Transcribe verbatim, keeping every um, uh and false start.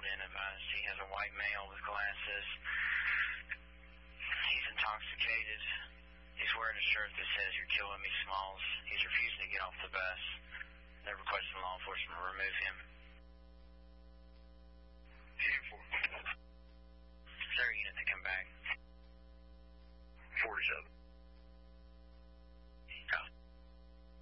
been advised. He has a white male with glasses. He's intoxicated. He's wearing a shirt that says, "You're killing me, Smalls." He's refusing to get off the bus. They're requesting law enforcement to remove him.